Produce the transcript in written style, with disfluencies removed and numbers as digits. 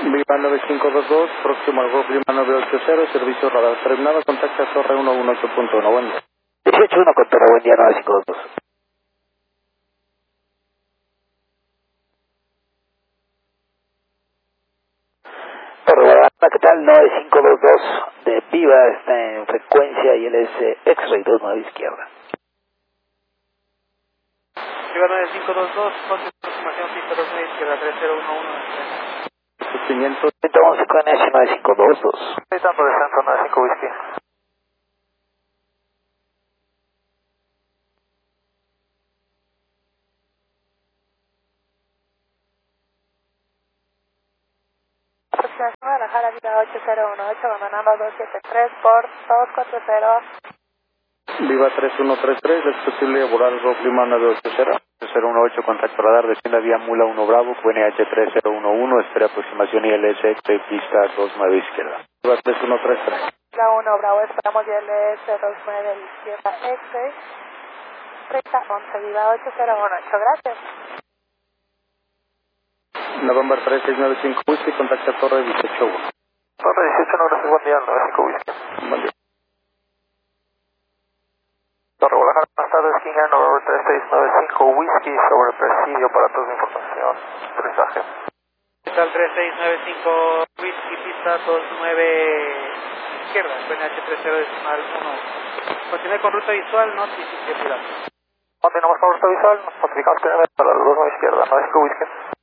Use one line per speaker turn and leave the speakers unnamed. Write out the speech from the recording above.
Viva 9522, próximo al Golf Lima 980, servicio radar terminado, contacta Torre 118.1, buen día.
181 con Toro, buen día, 9522. Torre, Guadalajara, ¿qué tal? 9522 de Viva, está en frecuencia y él es X-Ray 29 izquierda.
Viva 9522, ponte aproximación pista 29 izquierda 3011.
500.
111 con S 9522.
Estoy tanto de centro 95 whisky.
Aproximación Guadalajara, Viva 8018, abandonando 273 por 240.
Viva 3133, es posible volar el Golf Lima 980. 018, contacto radar, descienda vía Mula 1 Bravo, QNH 3011, espera aproximación ILS, pista 29 izquierda. Viva 3133.
La 1 Bravo, esperamos ILS 29 izquierda, X-Ray 3011, Viva 8018, gracias.
November 3695 Whisky, contacta Torre 181.
Torre 18, no, gracias, buen día, 95 whisky.
Buen día.
Torre Guadalajara, buenas tardes, King Air November 3695 whisky sobre Presidio para toda su información. Aterrizaje. ¿Qué tal 3695 whisky, pista 29 izquierda, PNH 3011. Continúe con ruta visual, no notifique. Continuamos con ruta visual, notificamos que para la 29 izquierda, 95 whisky.